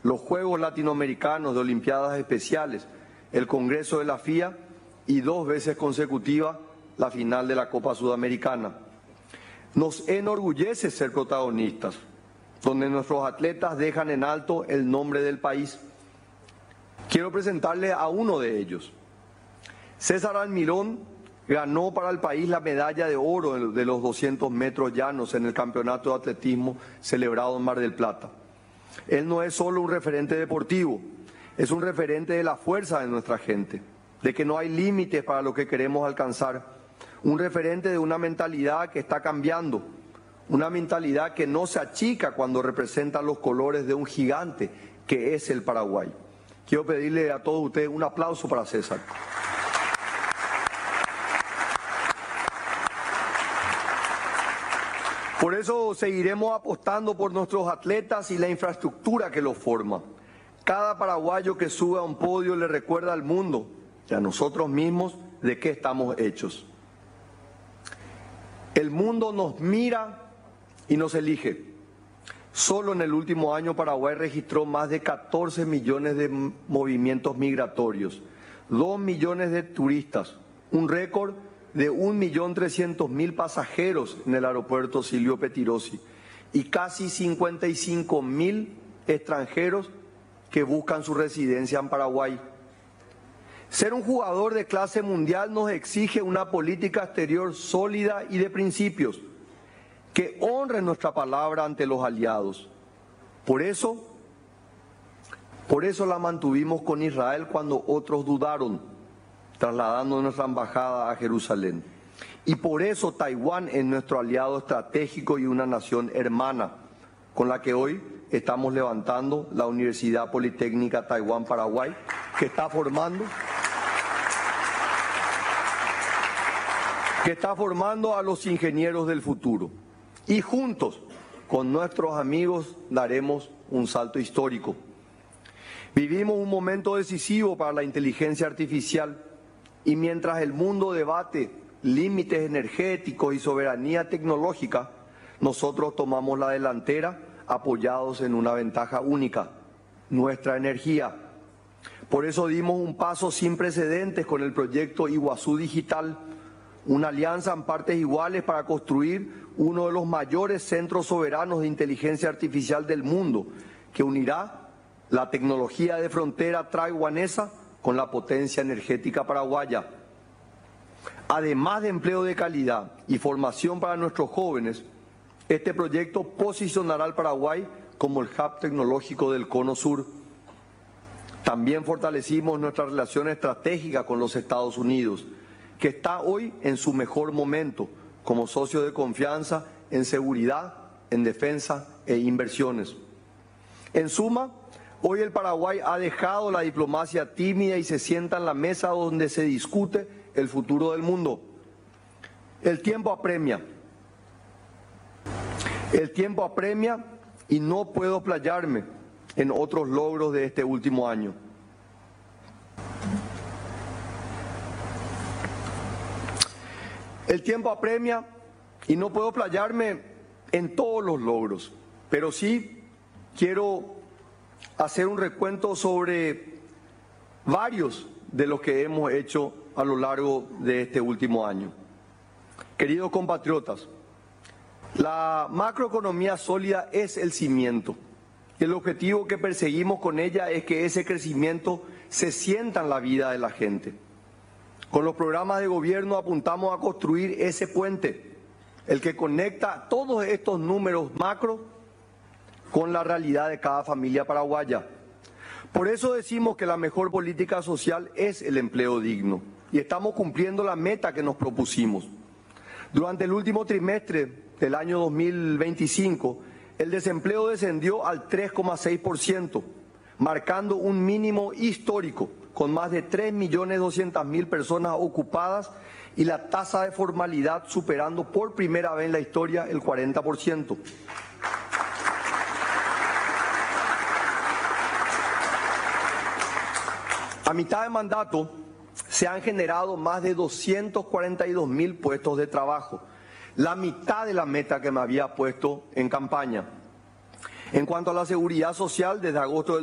los Juegos Latinoamericanos de Olimpiadas Especiales, el Congreso de la FIA y 2 veces consecutiva la final de la Copa Sudamericana. Nos enorgullece ser protagonistas, donde nuestros atletas dejan en alto el nombre del país. Quiero presentarles a uno de ellos. César Almirón ganó para el país la medalla de oro de los 200 metros llanos en el Campeonato de Atletismo celebrado en Mar del Plata. Él no es solo un referente deportivo, es un referente de la fuerza de nuestra gente, de que no hay límites para lo que queremos alcanzar, un referente de una mentalidad que está cambiando, una mentalidad que no se achica cuando representa los colores de un gigante que es el Paraguay. Quiero pedirle a todos ustedes un aplauso para César. Por eso seguiremos apostando por nuestros atletas y la infraestructura que los forma. Cada paraguayo que sube a un podio le recuerda al mundo y a nosotros mismos de qué estamos hechos. El mundo nos mira y nos elige. Solo en el último año Paraguay registró más de 14 millones de movimientos migratorios, 2 millones de turistas, un récord de 1.300.000 pasajeros en el aeropuerto Silvio Pettirossi y casi 55.000 extranjeros que buscan su residencia en Paraguay. Ser un jugador de clase mundial nos exige una política exterior sólida y de principios, que honre nuestra palabra ante los aliados. Por eso la mantuvimos con Israel cuando otros dudaron, trasladando nuestra embajada a Jerusalén. Y por eso Taiwán es nuestro aliado estratégico y una nación hermana, con la que hoy estamos levantando la Universidad Politécnica Taiwán-Paraguay, que está formando a los ingenieros del futuro. Y juntos, con nuestros amigos, daremos un salto histórico. Vivimos un momento decisivo para la inteligencia artificial y mientras el mundo debate límites energéticos y soberanía tecnológica, nosotros tomamos la delantera apoyados en una ventaja única, nuestra energía. Por eso dimos un paso sin precedentes con el proyecto Iguazú Digital, una alianza en partes iguales para construir uno de los mayores centros soberanos de inteligencia artificial del mundo, que unirá la tecnología de frontera taiwanesa con la potencia energética paraguaya. Además de empleo de calidad y formación para nuestros jóvenes, este proyecto posicionará al Paraguay como el hub tecnológico del Cono Sur. También fortalecimos nuestra relación estratégica con los Estados Unidos, que está hoy en su mejor momento como socio de confianza en seguridad, en defensa e inversiones. En suma, hoy el Paraguay ha dejado la diplomacia tímida y se sienta en la mesa donde se discute el futuro del mundo. El tiempo apremia. El tiempo apremia y no puedo playarme en otros logros de este último año. El tiempo apremia y no puedo playarme en todos los logros, pero sí quiero hacer un recuento sobre varios de los que hemos hecho a lo largo de este último año. Queridos compatriotas, la macroeconomía sólida es el cimiento. El objetivo que perseguimos con ella es que ese crecimiento se sienta en la vida de la gente. Con los programas de gobierno apuntamos a construir ese puente, el que conecta todos estos números macro con la realidad de cada familia paraguaya. Por eso decimos que la mejor política social es el empleo digno y estamos cumpliendo la meta que nos propusimos. Durante el último trimestre del año 2025, el desempleo descendió al 3,6%, marcando un mínimo histórico, con más de 3.200.000 personas ocupadas y la tasa de formalidad superando por primera vez en la historia el 40%. A mitad de mandato se han generado más de 242.000 puestos de trabajo, la mitad de la meta que me había puesto en campaña. En cuanto a la seguridad social, desde agosto del